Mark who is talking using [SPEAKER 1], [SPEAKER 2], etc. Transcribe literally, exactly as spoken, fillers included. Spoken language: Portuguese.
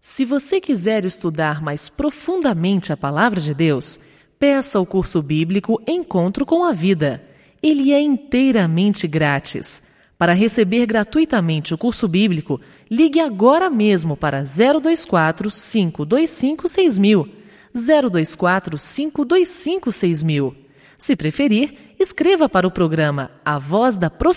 [SPEAKER 1] Se você quiser estudar mais profundamente a Palavra de Deus, peça o curso bíblico Encontro com a Vida. Ele é inteiramente grátis. Para receber gratuitamente o curso bíblico, ligue agora mesmo para zero dois quatro, cinco dois cinco, seis mil. zero dois quatro, cinco dois cinco, seis mil. Se preferir, escreva para o programa A Voz da Profecia.